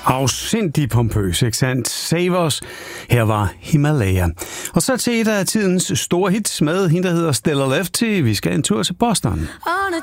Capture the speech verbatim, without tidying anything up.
Afsindig pompøs, ikke sandt? Save Us. Her var Himalaya. Og så til et af tidens store hits med hende, der hedder Stella Lefty. Vi skal en tur til Boston. On a